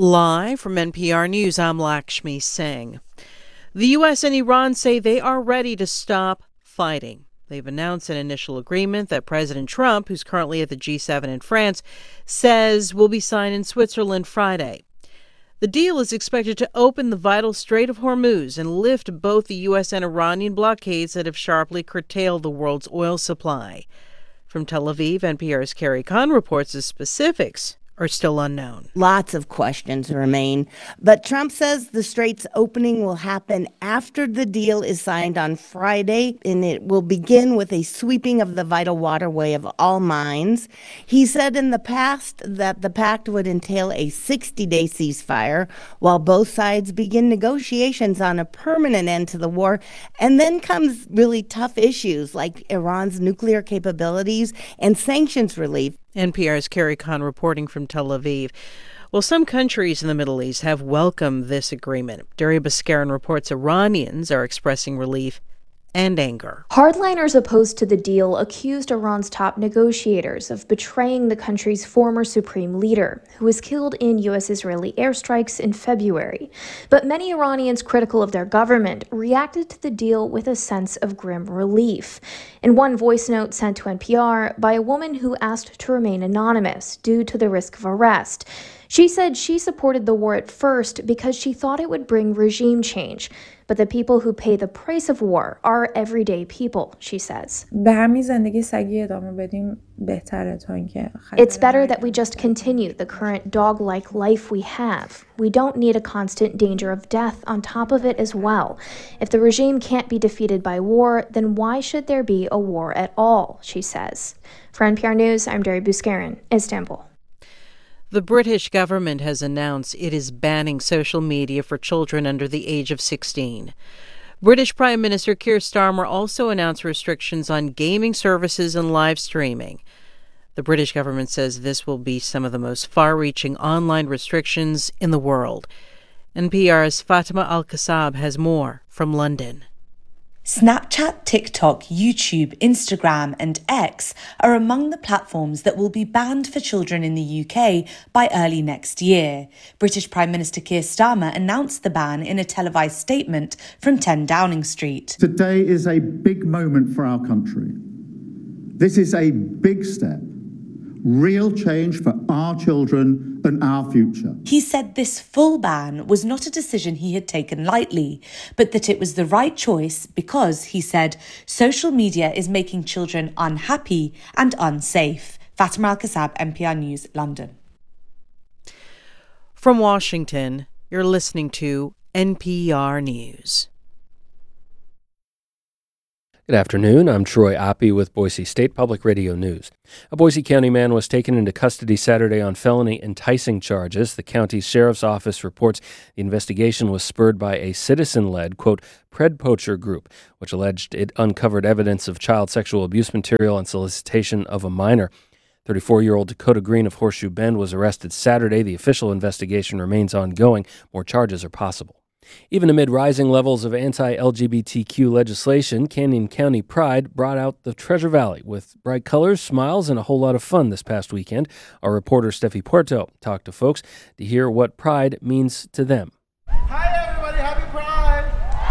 Live from NPR News, I'm Lakshmi Singh. The U.S. and Iran say they are ready to stop fighting. They've announced an initial agreement that President Trump, who's currently at the G7 in France, says will be signed in Switzerland Friday. The deal is expected to open the vital Strait of Hormuz and lift both the U.S. and Iranian blockades that have sharply curtailed the world's oil supply. From Tel Aviv, NPR's Carrie Kahn reports the specifics are still unknown. Lots of questions remain, but Trump says the strait's opening will happen after the deal is signed on Friday, and it will begin with a sweeping of the vital waterway of all mines. He said in the past that the pact would entail a 60-day ceasefire while both sides begin negotiations on a permanent end to the war. And then comes really tough issues like Iran's nuclear capabilities and sanctions relief. NPR's Carrie Kahn reporting from Tel Aviv. Well, some countries in the Middle East have welcomed this agreement. Dariya Baskarin reports Iranians are expressing relief and anger. Hardliners opposed to the deal accused Iran's top negotiators of betraying the country's former supreme leader, who was killed in U.S.-Israeli airstrikes in February. But many Iranians critical of their government reacted to the deal with a sense of grim relief. In one voice note sent to NPR by a woman who asked to remain anonymous due to the risk of arrest, she said she supported the war at first because she thought it would bring regime change. But the people who pay the price of war are everyday people, she says. It's better that we just continue the current dog-like life we have. We don't need a constant danger of death on top of it as well. If the regime can't be defeated by war, then why should there be a war at all, she says. For NPR News, I'm Dariya Baskarin, Istanbul. The British government has announced it is banning social media for children under the age of 16. British Prime Minister Keir Starmer also announced restrictions on gaming services and live streaming. The British government says this will be some of the most far-reaching online restrictions in the world. NPR's Fatima Al-Kassab has more from London. Snapchat, TikTok, YouTube, Instagram and X are among the platforms that will be banned for children in the UK by early next year. British Prime Minister Keir Starmer announced the ban in a televised statement from 10 Downing Street. Today is a big moment for our country. This is a big step. Real change for our children and our future. He said this full ban was not a decision he had taken lightly, but that it was the right choice because, he said, social media is making children unhappy and unsafe. Fatima Al-Kassab, NPR News, London. From Washington, you're listening to NPR News. Good afternoon. I'm Troy Oppie with Boise State Public Radio News. A Boise County man was taken into custody Saturday on felony enticing charges. The county sheriff's office reports the investigation was spurred by a citizen-led, quote, pred poacher group, which alleged it uncovered evidence of child sexual abuse material and solicitation of a minor. 34-year-old Dakota Green of Horseshoe Bend was arrested Saturday. The official investigation remains ongoing. More charges are possible. Even amid rising levels of anti-LGBTQ legislation, Canyon County Pride brought out the Treasure Valley with bright colors, smiles, and a whole lot of fun this past weekend. Our reporter Steffi Puerto talked to folks to hear what Pride means to them. Hi everybody, happy Pride!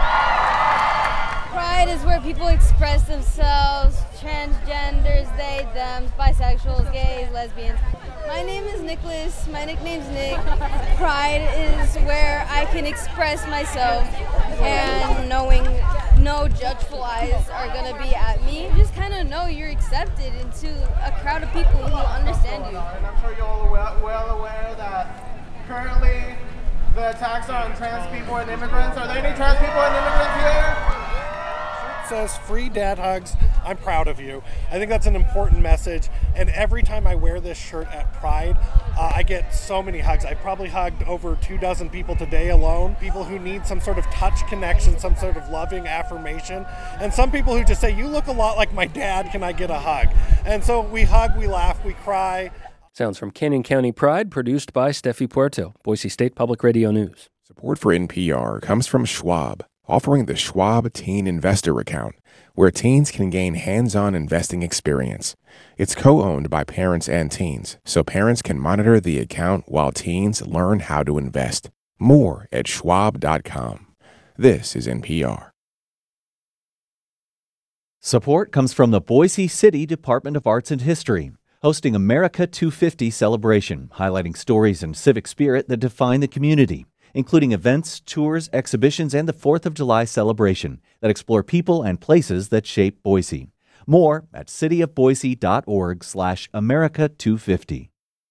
Pride is where people express themselves, transgenders, they, them, bisexuals, gays, lesbians. My name is Nicholas, my nickname's Nick. Pride is where I can express myself and knowing no judgeful eyes are gonna be at me. You just kind of know you're accepted into a crowd of people who understand you. And I'm sure you're all well aware that currently the attacks are on trans people and immigrants. Are there any trans people and immigrants here? Says free dad hugs. I'm proud of you. I think that's an important message, and every time I wear this shirt at Pride, I get so many hugs. I probably hugged over 24 people today alone, people who need some sort of touch connection, some sort of loving affirmation, and some people who just say, you look a lot like my dad, can I get a hug? And so we hug, we laugh, we cry. Sounds from Canyon County Pride, produced by Steffi Puerto, Boise State Public Radio News. Support for NPR comes from Schwab, offering the Schwab Teen Investor Account. where teens can gain hands-on investing experience. It's co-owned by parents and teens, so parents can monitor the account while teens learn how to invest. More at schwab.com. This is NPR. Support comes from the Boise City Department of Arts and History, hosting America 250 celebration, highlighting stories and civic spirit that define the community, including events, tours, exhibitions, and the 4th of July celebration that explore people and places that shape Boise. More at cityofboise.org/America250.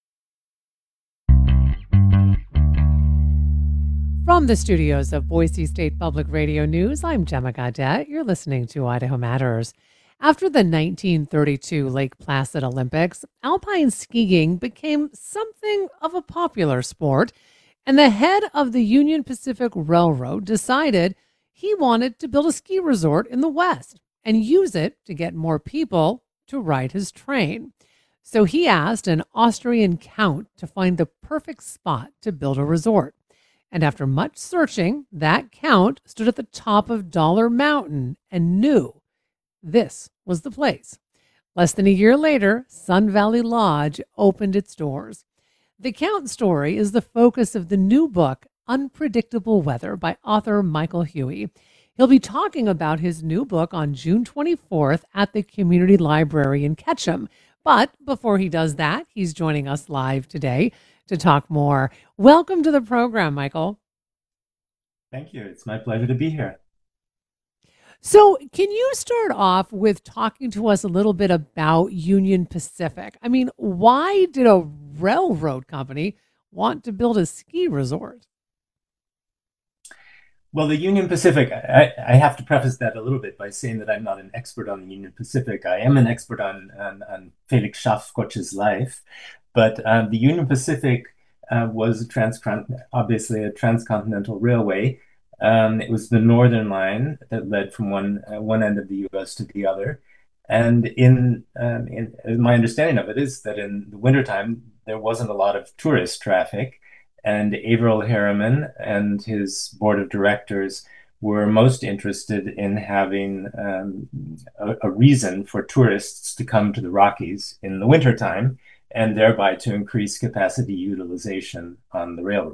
From the studios of Boise State Public Radio News, I'm Gemma Gaudet. You're listening to Idaho Matters. After the 1932 Lake Placid Olympics, alpine skiing became something of a popular sport, and the head of the Union Pacific Railroad decided he wanted to build a ski resort in the West and use it to get more people to ride his train. So he asked an Austrian count to find the perfect spot to build a resort. And after much searching, that count stood at the top of Dollar Mountain and knew this was the place. Less than a year later, Sun Valley Lodge opened its doors. The count story is the focus of the new book, Unpredictable Weather, by author Michael Huey. He'll be talking about his new book on June 24th at the Community Library in Ketchum. But before he does that, he's joining us live today to talk more. Welcome to the program, Michael. Thank you. It's my pleasure to be here. So can you start off with talking to us a little bit about Union Pacific? I mean, why did a railroad company want to build a ski resort? Well, the Union Pacific, I have to preface that a little bit by saying that I'm not an expert on the Union Pacific. I am an expert on Felix Schafkotsch's life. But the Union Pacific was obviously a transcontinental railway. It was the Northern Line that led from one end of the U.S. to the other. And in my understanding of it is that in the wintertime, there wasn't a lot of tourist traffic. And Averell Harriman and his board of directors were most interested in having a reason for tourists to come to the Rockies in the wintertime, and thereby to increase capacity utilization on the railroad.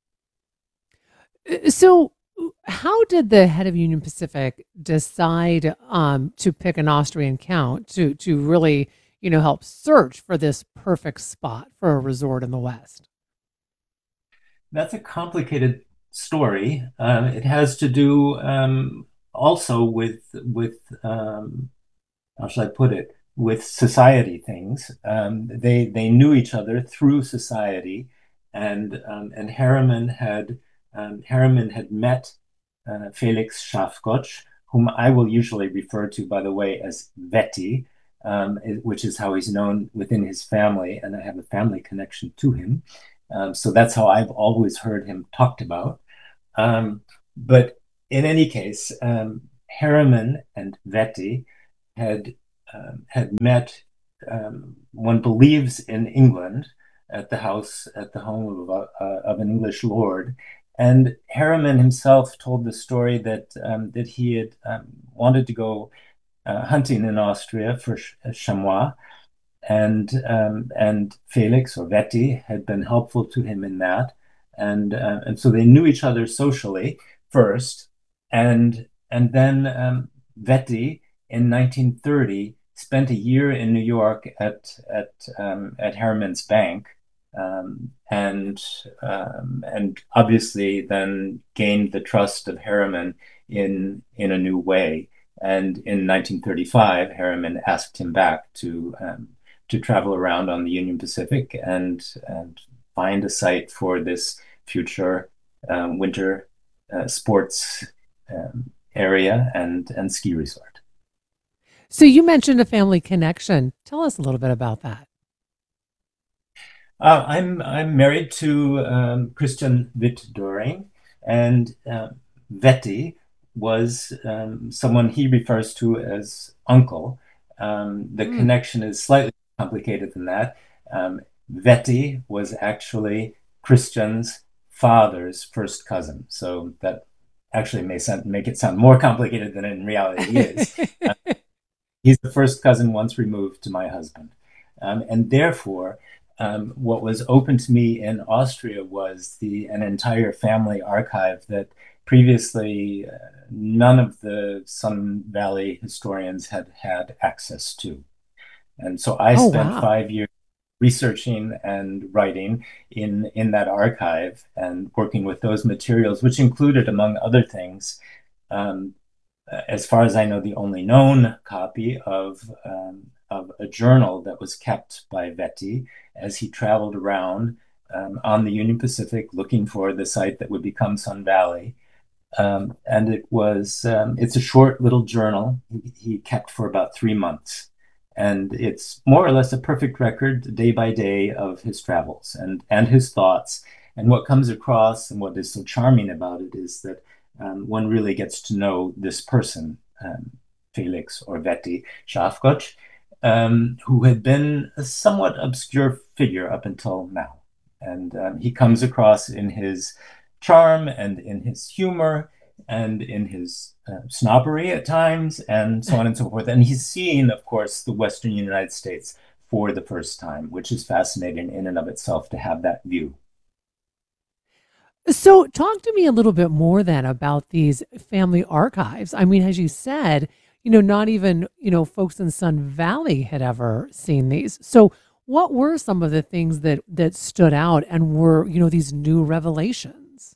So how did the head of Union Pacific decide to pick an Austrian count to really, help search for this perfect spot for a resort in the West? That's a complicated story. It has to do also with how shall I put it? With society things. They knew each other through society, and Harriman had met Felix Schafkotsch, whom I will usually refer to, by the way, as Vetti, which is how he's known within his family, and I have a family connection to him. So that's how I've always heard him talked about. But in any case, Harriman and Vetti had met, one believes, in England at the home of an English lord. And Harriman himself told the story that he had wanted to go hunting in Austria for chamois, and Felix or Vetti had been helpful to him in that, and so they knew each other socially first, and then Vetti in 1930 spent a year in New York at Harriman's bank, and obviously then gained the trust of Harriman in a new way. And in 1935, Harriman asked him back to travel around on the Union Pacific and find a site for this future winter sports area and ski resort. So you mentioned a family connection. Tell us a little bit about that. I'm married to Christian Witt-Doering, and Vetti was someone he refers to as uncle. The connection is slightly complicated than that. Vetti was actually Christian's father's first cousin, so that actually make it sound more complicated than in reality is. He's the first cousin once removed to my husband. And therefore, what was open to me in Austria was an entire family archive that previously none of the Sun Valley historians had had access to. And so I Oh, spent wow. 5 years researching and writing in that archive and working with those materials, which included, among other things, um, as far as I know, the only known copy of a journal that was kept by Vetti as he traveled around on the Union Pacific looking for the site that would become Sun Valley. And it's a short little journal he kept for about 3 months. And it's more or less a perfect record, day by day, of his travels and his thoughts. And what comes across and what is so charming about it is that one really gets to know this person, Felix or Vetti Schafgotsch, who had been a somewhat obscure figure up until now. And he comes across in his charm and in his humor and in his snobbery at times, and so on and so forth. And he's seeing, of course, the Western United States for the first time, which is fascinating in and of itself to have that view. So, talk to me a little bit more then about these family archives. I mean, as you said, not even, folks in Sun Valley had ever seen these. So, what were some of the things that stood out and were, these new revelations?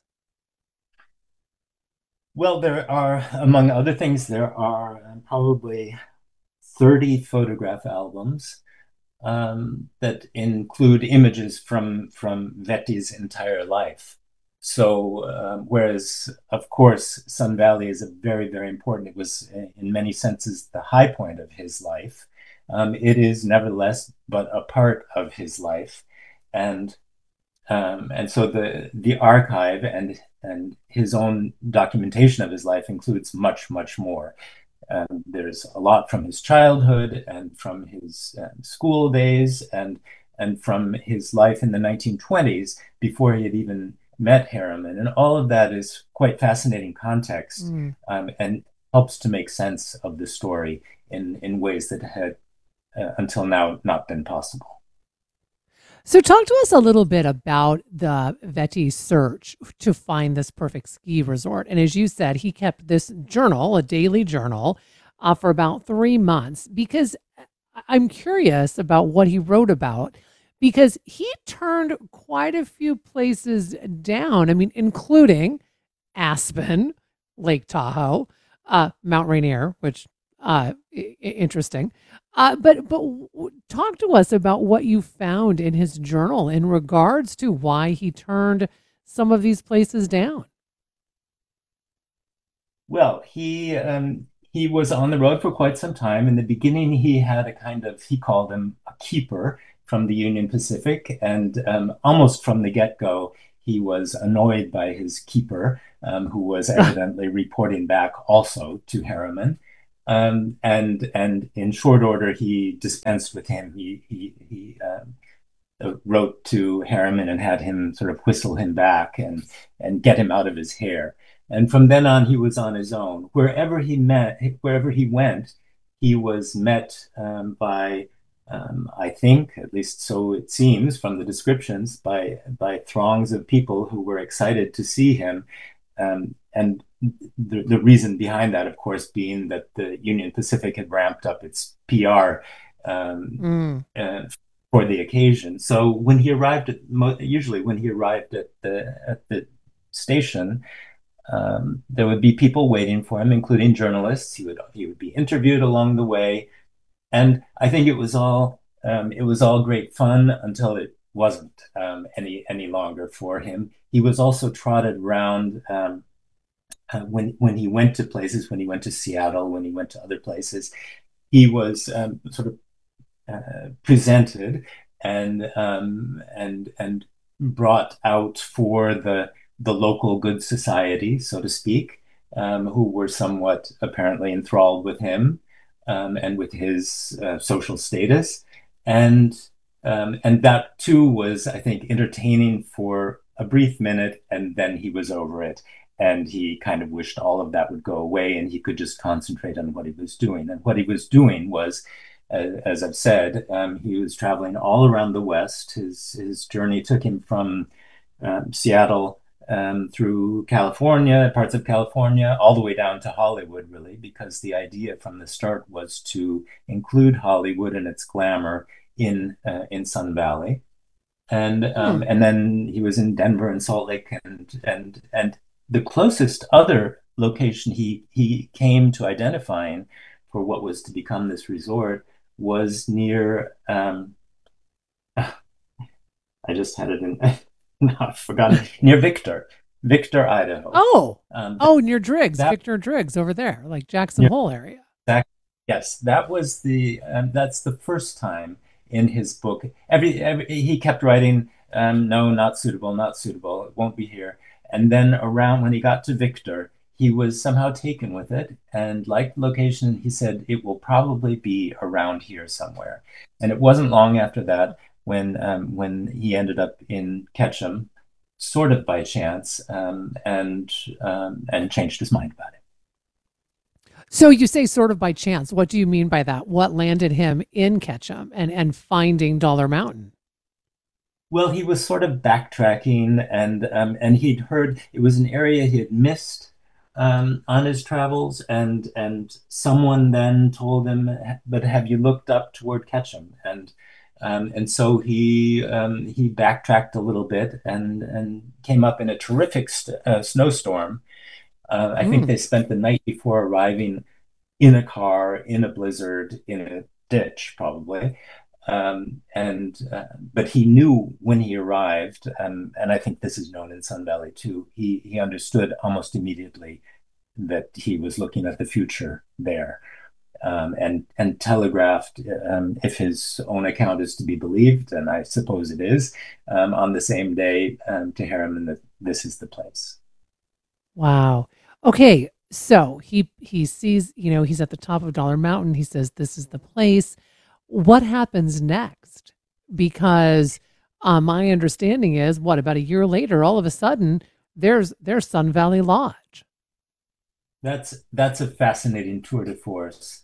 Well, there are, among other things, there are probably 30 photograph albums that include images from Vetti's entire life. So, whereas, of course, Sun Valley is a very, very important, it was in many senses the high point of his life. It is nevertheless but a part of his life. And so the archive and his own documentation of his life includes much, much more. There's a lot from his childhood and from his school days and from his life in the 1920s before he had even met Harriman. And all of that is quite fascinating context and helps to make sense of the story in ways that had until now not been possible. So, talk to us a little bit about the Vetti search to find this perfect ski resort. And as you said, he kept this journal, a daily journal, for about 3 months, because I'm curious about what he wrote about, because he turned quite a few places down. I mean, including Aspen, Lake Tahoe, Mount Rainier, which interesting. But talk to us about what you found in his journal in regards to why he turned some of these places down. Well, he was on the road for quite some time. In the beginning, he had he called him a keeper from the Union Pacific, and almost from the get-go, he was annoyed by his keeper, who was evidently reporting back also to Harriman. And in short order, he dispensed with him. He wrote to Harriman and had him sort of whistle him back and get him out of his hair. And from then on, he was on his own. Wherever he went, he was met by, I think, at least so it seems from the descriptions, by throngs of people who were excited to see him. And the reason behind that, of course, being that the Union Pacific had ramped up its PR for the occasion. So when he arrived usually when he arrived at the station, there would be people waiting for him, including journalists. He would be interviewed along the way, and I think it was all great fun until it wasn't any longer for him. He was also trotted around. When he went to places, when he went to Seattle, when he went to other places, he was sort of presented and brought out for the local good society, so to speak, who were somewhat apparently enthralled with him and with his social status, and that too was, I think, entertaining for a brief minute, and then he was over it. And he kind of wished all of that would go away and he could just concentrate on what he was doing. And what he was doing was, as I've said, he was traveling all around the West. His journey took him from Seattle through California, parts of California, all the way down to Hollywood, really, because the idea from the start was to include Hollywood and its glamour in Sun Valley. And then he was in Denver and Salt Lake, and the closest other location he came to identifying for what was to become this resort was near I just had it in no, I've forgotten, near Victor, Idaho. Near Driggs, Victor Driggs over there, like Jackson Hole area. Yes, that was that's the first time in his book. He kept writing, no, not suitable, it won't be here. And then around when he got to Victor, he was somehow taken with it and liked the location. He said it will probably be around here somewhere. And it wasn't long after that when he ended up in Ketchum, sort of by chance, and changed his mind about it. So you say sort of by chance. What do you mean by that? What landed him in Ketchum and finding Dollar Mountain? Well, he was sort of backtracking, and he'd heard it was an area he had missed on his travels, and someone then told him, "But have you looked up toward Ketchum?" And so he backtracked a little bit and came up in a terrific snowstorm. I think they spent the night before arriving in a car, in a blizzard, in a ditch, probably. But he knew when he arrived, and I think this is known in Sun Valley too, he understood almost immediately that he was looking at the future there. And telegraphed, if his own account is to be believed, and I suppose it is, on the same day to Harriman that this is the place. Wow. Okay, so he sees, he's at the top of Dollar Mountain. He says, this is the place. What happens next? Because my understanding is, about a year later, all of a sudden, there's Sun Valley Lodge. That's a fascinating tour de force.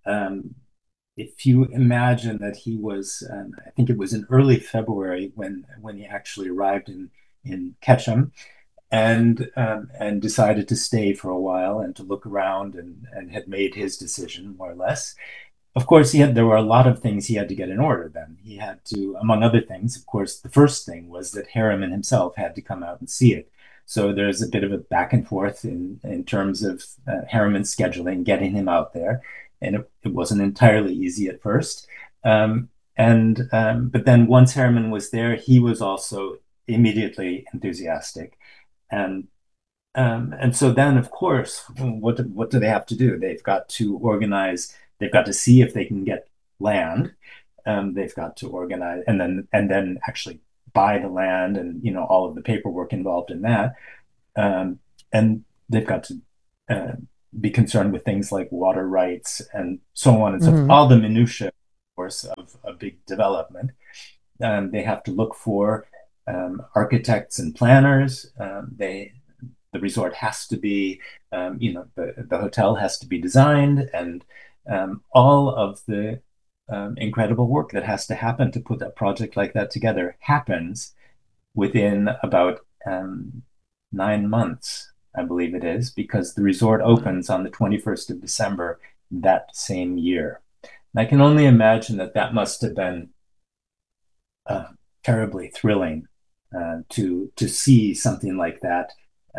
If you imagine that he was, I think it was in early February when he actually arrived in Ketchum, and decided to stay for a while and to look around and had made his decision more or less. Of course, there were a lot of things he had to get in order then. He had to, among other things, of course, the first thing was that Harriman himself had to come out and see it. So there's a bit of a back and forth in terms of Harriman's scheduling, getting him out there. And it wasn't entirely easy at first. But then once Harriman was there, he was also immediately enthusiastic. And so then, of course, what do they have to do? They've got to organize. They've got to see if they can get land. They've got to organize, and then actually buy the land, and all of the paperwork involved in that. And they've got to be concerned with things like water rights and so on and so forth. All the minutiae, of course, of a big development. They have to look for architects and planners. The resort has to be, the hotel has to be designed, and all of the incredible work that has to happen to put a project like that together happens within about 9 months, I believe it is, because the resort opens on the 21st of December that same year. And I can only imagine that must have been terribly thrilling to see something like that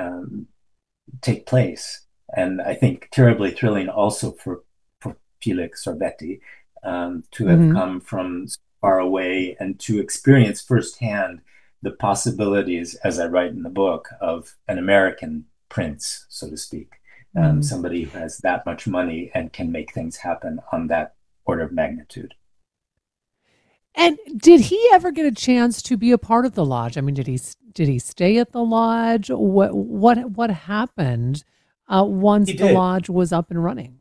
take place. And I think terribly thrilling also for Felix Sorbetti to have come from far away and to experience firsthand the possibilities, as I write in the book, of an American prince, so to speak. Somebody who has that much money and can make things happen on that order of magnitude. And did he ever get a chance to be a part of the lodge? I mean, did he stay at the lodge? What happened once the lodge was up and running?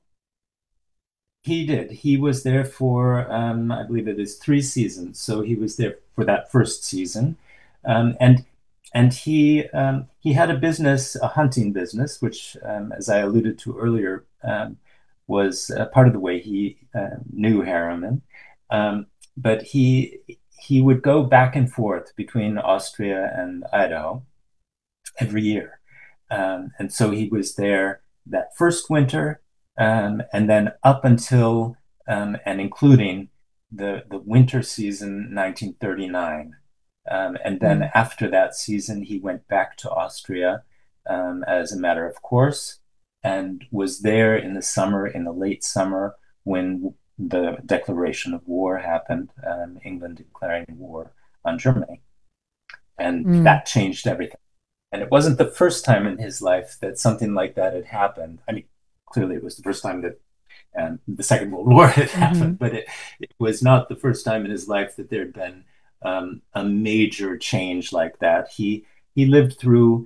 He did. He was there for, I believe it is 3 seasons. So he was there for that first season. And and he had a business, a hunting business, which, as I alluded to earlier, was part of the way he knew Harriman. But he would go back and forth between Austria and Idaho every year. And so he was there that first winter, and then up until and including the winter season 1939. And then after that season, he went back to Austria as a matter of course, and was there in the summer, in the late summer, when the declaration of war happened, England declaring war on Germany. And that changed everything. And it wasn't the first time in his life that something like that had happened. I mean, clearly it was the first time that the Second World War had happened, but it was not the first time in his life that there had been a major change like that. He lived through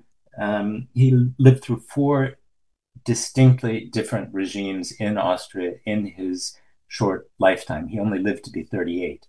4 distinctly different regimes in Austria in his short lifetime. He only lived to be 38,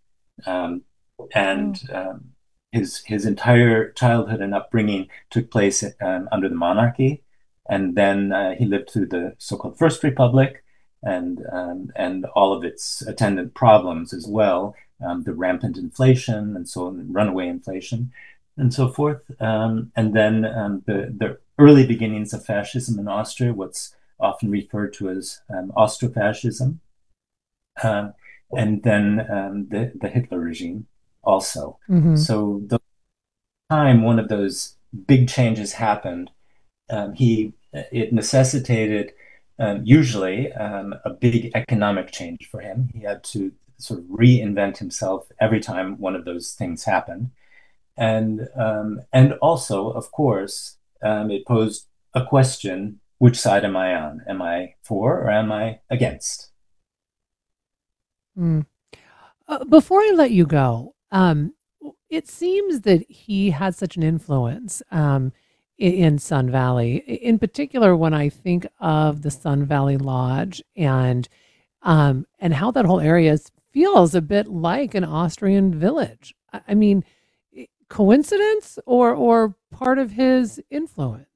his entire childhood and upbringing took place under the monarchy, and then he lived through the so-called First Republic and all of its attendant problems as well, the rampant inflation and so on, runaway inflation, and so forth, and then the early beginnings of fascism in Austria, what's often referred to as Austrofascism, and then the Hitler regime also. So the time one of those big changes happened, it necessitated usually a big economic change for him. He had to sort of reinvent himself every time one of those things happened, and also, of course, it posed a question: which side am I on? Am I for or am I against? Before I let you go, it seems that he had such an influence in Sun Valley. In particular, when I think of the Sun Valley Lodge and how that whole area feels a bit like an Austrian village. I mean, coincidence or part of his influence?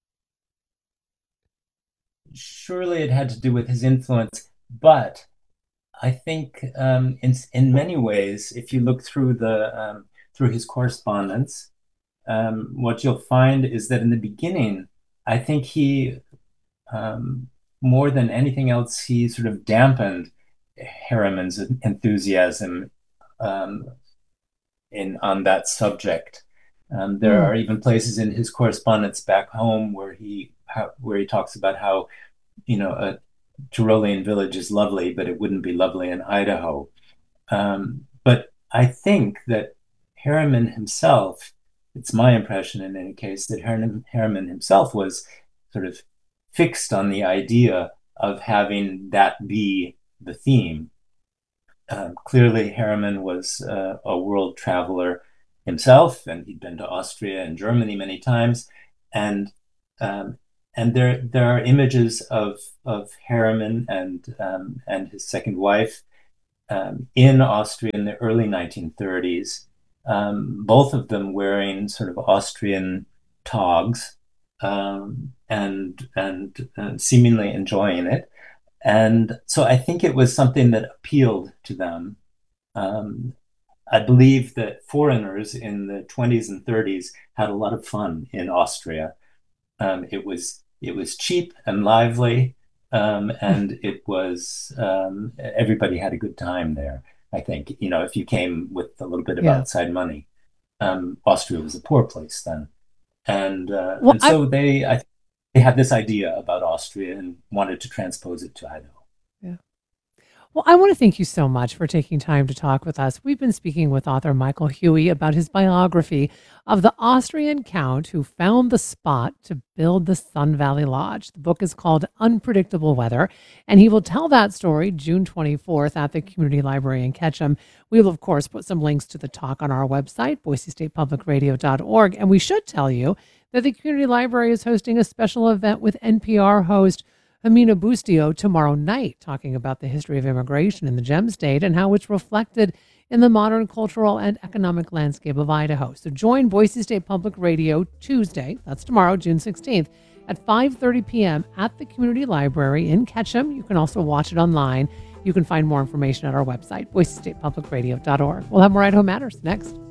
Surely it had to do with his influence, but I think in many ways, if you look through through his correspondence, what you'll find is that in the beginning, I think he, more than anything else, he sort of dampened Harriman's enthusiasm on that subject. There are even places in his correspondence back home where he talks about how, a Tyrolean village is lovely, but it wouldn't be lovely in Idaho. But I think that Harriman himself, it's my impression in any case, that Harriman himself was sort of fixed on the idea of having that be the theme. Clearly, Harriman was a world traveler himself, and he'd been to Austria and Germany many times, and there are images of Harriman and his second wife in Austria in the early 1930s, both of them wearing sort of Austrian togs, and seemingly enjoying it. And so I think it was something that appealed to them. I believe that foreigners in the 20s and 30s had a lot of fun in Austria. It was cheap and lively, and it was everybody had a good time there. I think, if you came with a little bit of outside money, Austria was a poor place then, and so they had this idea about Austria and wanted to transpose it to Idaho. Yeah. Well, I want to thank you so much for taking time to talk with us. We've been speaking with author Michael Huey about his biography of the Austrian count who found the spot to build the Sun Valley Lodge. The book is called Unpredictable Weather, and he will tell that story June 24th at the Community Library in Ketchum. We will, of course, put some links to the talk on our website, boisestatepublicradio.org. And we should tell you that the Community Library is hosting a special event with NPR host Amina Boustio tomorrow night, talking about the history of immigration in the Gem State and how it's reflected in the modern cultural and economic landscape of Idaho. So join Boise State Public Radio Tuesday, that's tomorrow, June 16th, at 5:30 p.m. at the Community Library in Ketchum. You can also watch it online. You can find more information at our website, boisestatepublicradio.org. We'll have more Idaho Matters next.